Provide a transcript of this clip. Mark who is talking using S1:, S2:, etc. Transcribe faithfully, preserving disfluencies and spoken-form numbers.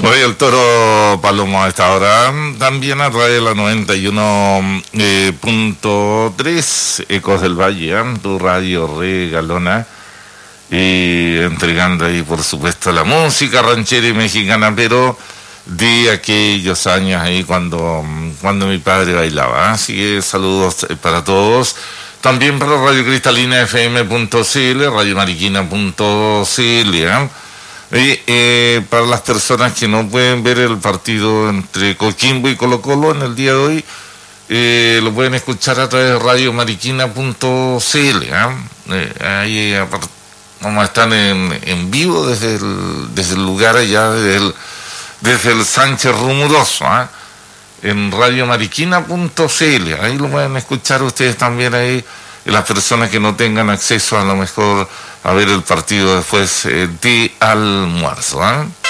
S1: Hoy el Toro Palomo a esta hora, también a través de la noventa y uno punto tres, Ecos del Valle, ¿eh? Tu radio regalona, y entregando ahí por supuesto la música ranchera y mexicana, pero de aquellos años ahí cuando, cuando mi padre bailaba, ¿eh? Así que saludos para todos. También para Radio Cristalina F M punto C L, Radio Mariquina punto C L, ¿eh? Y eh, para las personas que no pueden ver el partido entre Coquimbo y Colo Colo en el día de hoy, eh, lo pueden escuchar a través de Radio Mariquina punto C L, ¿eh? Eh, ahí vamos a estar en, en vivo desde el, desde el lugar allá, desde el, desde el Sánchez Rumoroso, ¿eh? En Radio Mariquina punto C L, ahí lo pueden escuchar ustedes también ahí, y las personas que no tengan acceso a lo mejor a ver el partido después eh, de almuerzo, ¿eh?